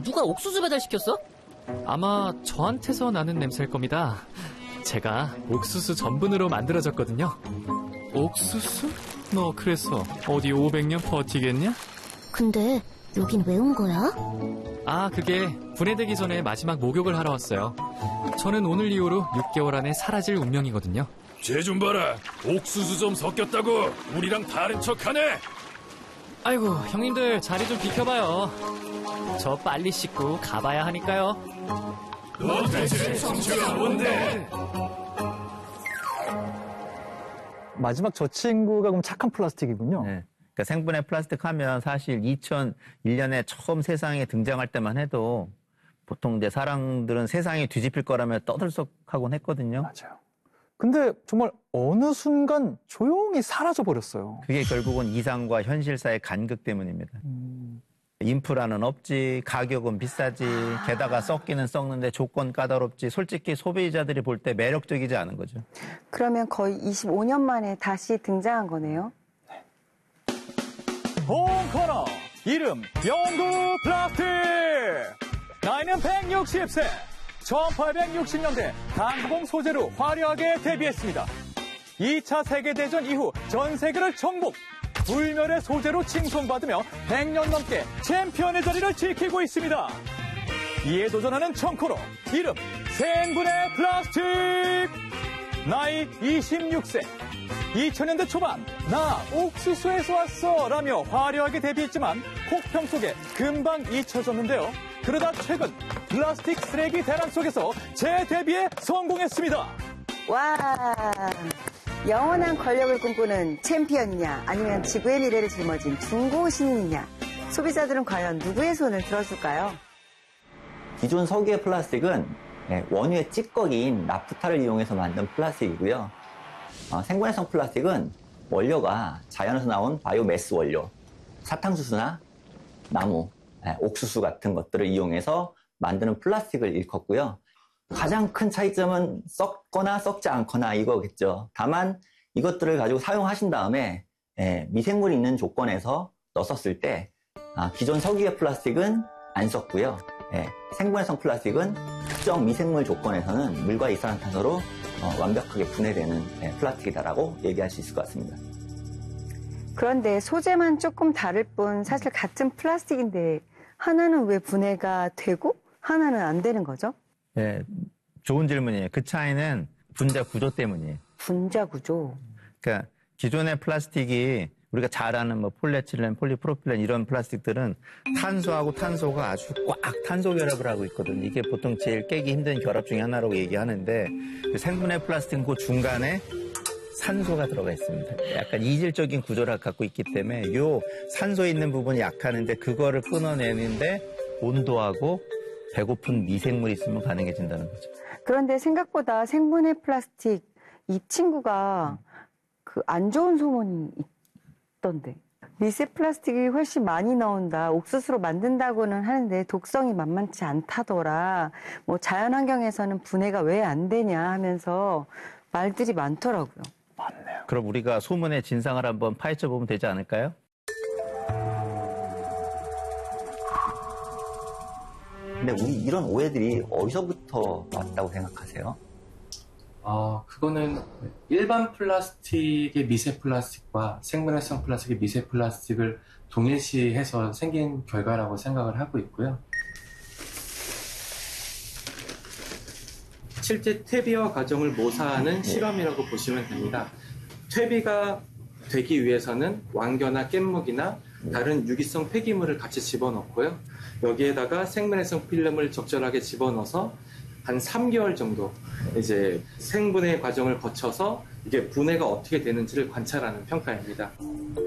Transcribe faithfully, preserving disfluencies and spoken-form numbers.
누가 옥수수 배달시켰어? 아마 저한테서 나는 냄새일 겁니다. 제가 옥수수 전분으로 만들어졌거든요. 옥수수? 너 그래서 어디 오백 년 버티겠냐? 근데 여긴 왜 온 거야? 아, 그게 분해되기 전에 마지막 목욕을 하러 왔어요. 저는 오늘 이후로 육 개월 안에 사라질 운명이거든요. 쟤 좀 봐라. 옥수수 좀 섞였다고 우리랑 다른 척하네. 아이고, 형님들 자리 좀 비켜봐요. 저 빨리 씻고 가봐야 하니까요. 너 대체 정체가 뭔데? 마지막 저 친구가 그럼 착한 플라스틱이군요. 네. 그러니까 생분해 플라스틱 하면 사실 이천일 년에 처음 세상에 등장할 때만 해도 보통 이제 사람들은 세상이 뒤집힐 거라며 떠들썩하곤 했거든요. 맞아요. 근데 정말 어느 순간 조용히 사라져 버렸어요. 그게 결국은 이상과 현실사의 간극 때문입니다. 음... 인프라는 없지, 가격은 비싸지, 게다가 썩기는 썩는데 조건 까다롭지, 솔직히 소비자들이 볼 때 매력적이지 않은 거죠. 그러면 거의 이십오 년 만에 다시 등장한 거네요. 홍코너 이름 영구 플라스틱. 나이는 백육십 세. 천팔백육십 년대 강공 소재로 화려하게 데뷔했습니다. 이 차 세계대전 이후 전 세계를 정복. 불멸의 소재로 칭송받으며 백 년 넘게 챔피언의 자리를 지키고 있습니다. 이에 도전하는 청코너 이름 생분해 플라스틱. 나이 이십육 세. 이천 년대 초반 나 옥수수에서 왔어 라며 화려하게 데뷔했지만 혹평 속에 금방 잊혀졌는데요. 그러다 최근 플라스틱 쓰레기 대란 속에서 재데뷔에 성공했습니다. 와, 영원한 권력을 꿈꾸는 챔피언이냐 아니면 지구의 미래를 짊어진 중고 신인이냐. 소비자들은 과연 누구의 손을 들어줄까요? 기존 석유의 플라스틱은 원유의 찌꺼기인 나프타를 이용해서 만든 플라스틱이고요. 어, 생분해성 플라스틱은 원료가 자연에서 나온 바이오매스 원료, 사탕수수나 나무, 네, 옥수수 같은 것들을 이용해서 만드는 플라스틱을 일컫고요. 가장 큰 차이점은 썩거나 썩지 않거나 이거겠죠. 다만 이것들을 가지고 사용하신 다음에 예, 미생물이 있는 조건에서 넣었을 때 아, 기존 석유의 플라스틱은 안 썩고요. 예, 생분해성 플라스틱은 특정 미생물 조건에서는 물과 이산화탄소로 어, 완벽하게 분해되는 예, 플라스틱이다라고 얘기할 수 있을 것 같습니다. 그런데 소재만 조금 다를 뿐 사실 같은 플라스틱인데 하나는 왜 분해가 되고 하나는 안 되는 거죠? 네, 좋은 질문이에요. 그 차이는 분자 구조 때문이에요. 분자 구조. 그러니까 기존의 플라스틱이 우리가 잘 아는 뭐 폴리에틸렌, 폴리프로필렌 이런 플라스틱들은 탄소하고 탄소가 아주 꽉 탄소 결합을 하고 있거든요. 이게 보통 제일 깨기 힘든 결합 중에 하나라고 얘기하는데 그 생분해 플라스틱은 그 중간에 산소가 들어가 있습니다. 약간 이질적인 구조를 갖고 있기 때문에 요 산소에 있는 부분이 약하는데 그거를 끊어내는데 온도하고 배고픈 미생물이 있으면 가능해진다는 거죠. 그런데 생각보다 생분해 플라스틱 이 친구가 그 안 좋은 소문이 있던데. 미세 플라스틱이 훨씬 많이 나온다. 옥수수로 만든다고는 하는데 독성이 만만치 않다더라. 뭐 자연환경에서는 분해가 왜 안 되냐 하면서 말들이 많더라고요. 맞네요. 그럼 우리가 소문의 진상을 한번 파헤쳐 보면 되지 않을까요? 근데 우리 이런 오해들이 어디서부터 왔다고 생각하세요? 아, 그거는 일반 플라스틱의 미세 플라스틱과 생분해성 플라스틱의 미세 플라스틱을 동일시해서 생긴 결과라고 생각을 하고 있고요. 실제 퇴비화 과정을 모사하는 실험이라고 보시면 됩니다. 퇴비가 되기 위해서는 왕겨나 깻묵이나 다른 유기성 폐기물을 같이 집어넣고요. 여기에다가 생분해성 필름을 적절하게 집어넣어서 한 삼 개월 정도 이제 생분해 과정을 거쳐서 이게 분해가 어떻게 되는지를 관찰하는 평가입니다.